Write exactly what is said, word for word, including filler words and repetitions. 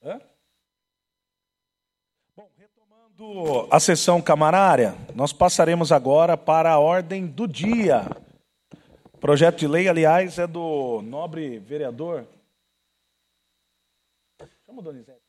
Hã? Bom, retomando a sessão camarária, nós passaremos agora para a ordem do dia. O projeto de lei, aliás, é do nobre vereador. Chama o Donizete.